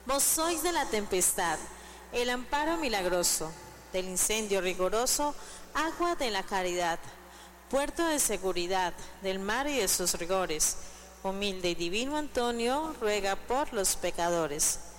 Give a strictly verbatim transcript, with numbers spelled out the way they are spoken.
Vos sois de la tempestad, el amparo milagroso, del incendio rigoroso, agua de la caridad, puerto de seguridad del mar y de sus rigores. Humilde y divino Antonio, ruega por los pecadores.